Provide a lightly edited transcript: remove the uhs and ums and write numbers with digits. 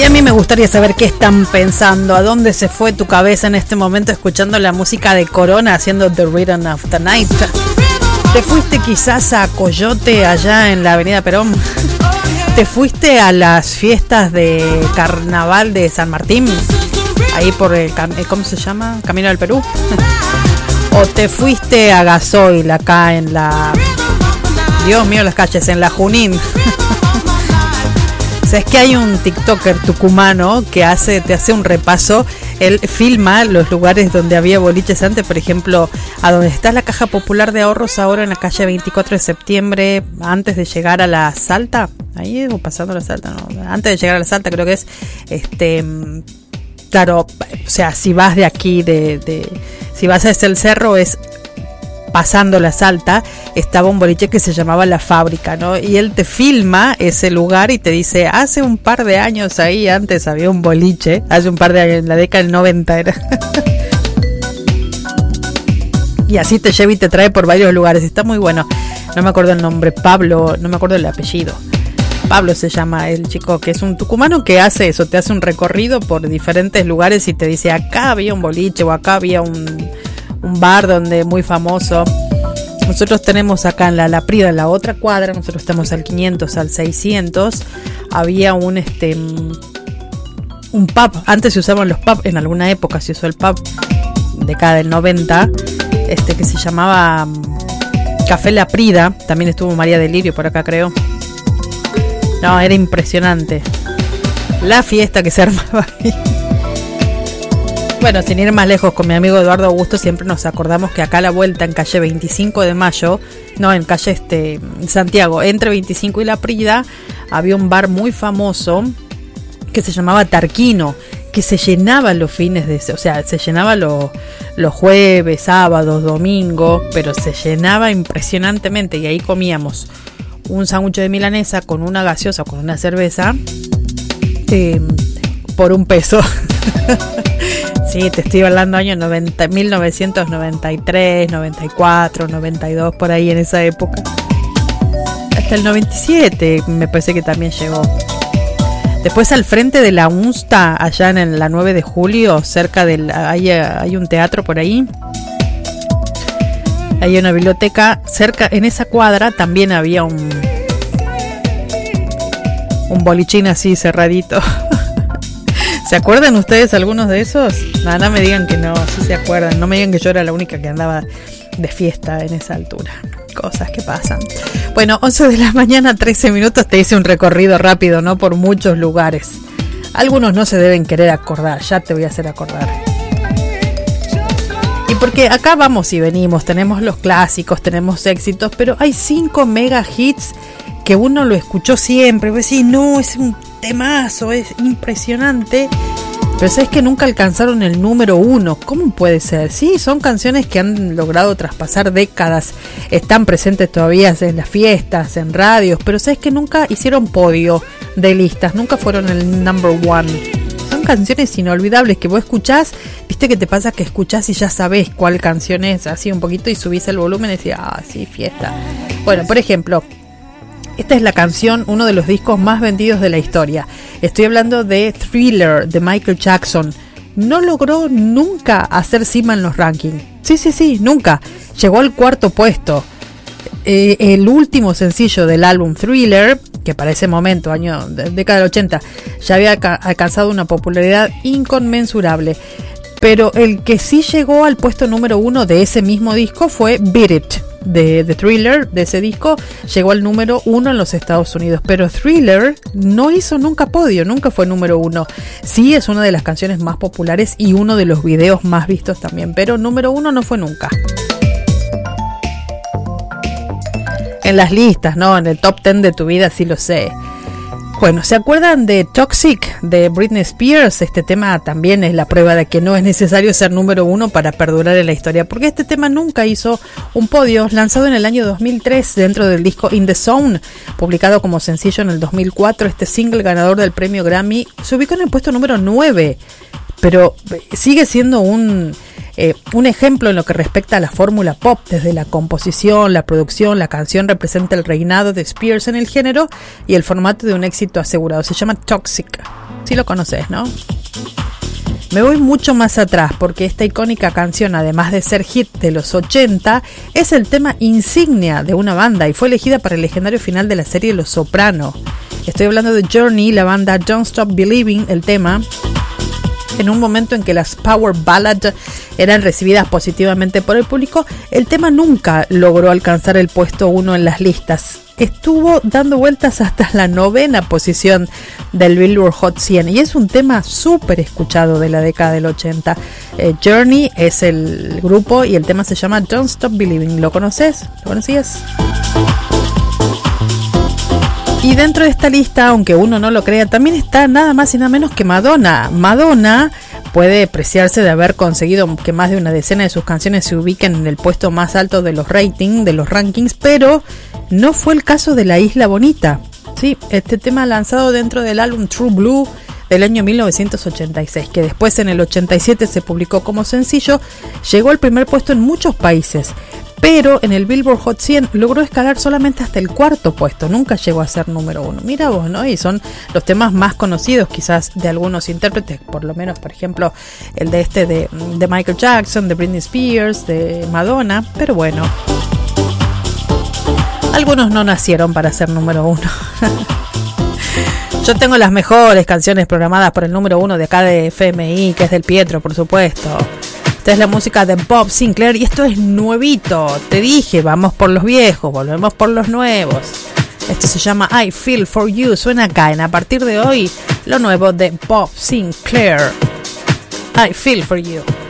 Y a mí me gustaría saber qué están pensando, a dónde se fue tu cabeza en este momento escuchando la música de Corona haciendo The Rhythm of the Night. ¿Te fuiste quizás a Coyote allá en la Avenida Perón? ¿Te fuiste a las fiestas de carnaval de San Martín? Ahí por el, ¿cómo se llama? Camino del Perú. ¿O te fuiste a Gasoil acá en la... Dios mío, las calles, en la Junín? Es que hay un TikToker tucumano que te hace un repaso. Él filma los lugares donde había boliches antes, por ejemplo, a donde está la Caja Popular de Ahorros ahora en la calle 24 de septiembre, antes de llegar a la Salta, ahí o pasando la Salta, no, antes de llegar a la Salta creo que es, claro, o sea, si vas de aquí, si vas hacia el cerro es pasando la Salta, estaba un boliche que se llamaba La Fábrica, ¿no? Y él te filma ese lugar y te dice, hace un par de años ahí antes había un boliche, hace un par de años, en la década del 90 era. Y así te lleva y te trae por varios lugares, está muy bueno. No me acuerdo el nombre, Pablo, no me acuerdo el apellido. Pablo se llama el chico, que es un tucumano que hace eso, te hace un recorrido por diferentes lugares y te dice, acá había un boliche o acá había un bar donde muy famoso. Nosotros tenemos acá en la Prida, en la otra cuadra, nosotros estamos al 500, al 600, había un pub, antes se usaban los pubs, en alguna época se usó el pub, década del 90, que se llamaba Café La Prida, también estuvo María Delirio por acá creo. No, era impresionante la fiesta que se armaba ahí. Bueno, sin ir más lejos, con mi amigo Eduardo Augusto siempre nos acordamos que acá a la vuelta en calle 25 de Mayo, no, en calle Santiago, entre 25 y La Prida, había un bar muy famoso que se llamaba Tarquino, que se llenaba los fines de, o sea, se llenaba los jueves, sábados, domingos, pero se llenaba impresionantemente y ahí comíamos un sándwich de milanesa con una gaseosa o con una cerveza por $1. Sí, te estoy hablando años 1993, 94, 92, por ahí en esa época. Hasta el 97 me parece que también llegó. Después al frente de la UNSTA, allá en la 9 de julio, cerca del... hay un teatro por ahí. Hay una biblioteca. Cerca, en esa cuadra, también había un bolichín así cerradito. ¿Se acuerdan ustedes algunos de esos? No me digan que no, sí se acuerdan. No me digan que yo era la única que andaba de fiesta en esa altura. Cosas que pasan. Bueno, 11 de la mañana, 13 minutos. Te hice un recorrido rápido, ¿no? Por muchos lugares. Algunos no se deben querer acordar. Ya te voy a hacer acordar. Y porque acá vamos y venimos. Tenemos los clásicos, tenemos éxitos. Pero hay 5 mega hits que uno lo escuchó siempre. Pues sí, no, es un temazo, es impresionante, pero sabes que nunca alcanzaron el número 1. ¿Cómo puede ser? Sí, son canciones que han logrado traspasar décadas, están presentes todavía en las fiestas, en radios, pero sabes que nunca hicieron podio de listas, nunca fueron el number 1. Son canciones inolvidables que vos escuchás, viste que te pasa que escuchás y ya sabés cuál canción es, así un poquito, y subís el volumen y decís, sí, fiesta. Bueno, por ejemplo, esta es la canción, uno de los discos más vendidos de la historia. Estoy hablando de Thriller, de Michael Jackson. No logró nunca hacer cima en los rankings. Sí, nunca. Llegó al 4º puesto. El último sencillo del álbum Thriller, que para ese momento, década del 80, ya había alcanzado una popularidad inconmensurable. Pero el que sí llegó al puesto número 1 de ese mismo disco fue Beat It. De Thriller, de ese disco, llegó al número 1 en los Estados Unidos, pero Thriller no hizo nunca podio, nunca fue número 1. Sí, es una de las canciones más populares y uno de los videos más vistos también, pero número 1 no fue nunca. En las listas, ¿no? En el top 10 de tu vida, sí lo sé. Bueno, ¿se acuerdan de Toxic de Britney Spears? Este tema también es la prueba de que no es necesario ser número 1 para perdurar en la historia, porque este tema nunca hizo un podio. Lanzado en el año 2003 dentro del disco In The Zone, publicado como sencillo en el 2004, este single ganador del premio Grammy se ubicó en el puesto número 9, pero sigue siendo un ejemplo en lo que respecta a la fórmula pop. Desde la composición, la producción, la canción representa el reinado de Spears en el género y el formato de un éxito asegurado. Se llama Toxic. Sí lo conoces, ¿no? Me voy mucho más atrás porque esta icónica canción, además de ser hit de los 80, es el tema insignia de una banda y fue elegida para el legendario final de la serie Los Soprano. Estoy hablando de Journey, la banda Don't Stop Believing, el tema, en un momento en que las power ballads eran recibidas positivamente por el público. El tema nunca logró alcanzar el puesto 1 en las listas. Estuvo dando vueltas hasta la 9ª posición del Billboard Hot 100 y es un tema súper escuchado de la década del 80. Journey es el grupo y el tema se llama Don't Stop Believing. ¿Lo conoces? ¿Lo conocías? Y dentro de esta lista, aunque uno no lo crea, también está nada más y nada menos que Madonna. Madonna puede preciarse de haber conseguido que más de una decena de sus canciones se ubiquen en el puesto más alto de los ratings, de los rankings, pero no fue el caso de La Isla Bonita. Sí, este tema lanzado dentro del álbum True Blue del año 1986, que después en el 87 se publicó como sencillo, llegó al primer puesto en muchos países, pero en el Billboard Hot 100 logró escalar solamente hasta el 4º puesto, nunca llegó a ser número 1. Mira vos, ¿no? Y son los temas más conocidos quizás de algunos intérpretes, por lo menos, por ejemplo, el de Michael Jackson, de Britney Spears, de Madonna, pero bueno, algunos no nacieron para ser número 1. Yo tengo las mejores canciones programadas por el número 1 de acá de FMI, que es del Pietro, por supuesto. Esta es la música de Bob Sinclair y esto es nuevito. Te dije, vamos por los viejos, volvemos por los nuevos. Esto se llama I Feel For You. Suena acá en A Partir de Hoy, lo nuevo de Bob Sinclair. I Feel For You.